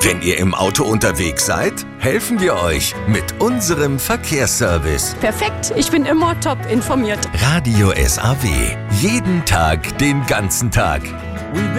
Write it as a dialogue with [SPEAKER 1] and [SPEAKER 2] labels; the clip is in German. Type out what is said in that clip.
[SPEAKER 1] Wenn ihr im Auto unterwegs seid, helfen wir euch mit unserem Verkehrsservice.
[SPEAKER 2] Perfekt, ich bin immer top informiert.
[SPEAKER 1] Radio SAW. Jeden Tag, den ganzen Tag.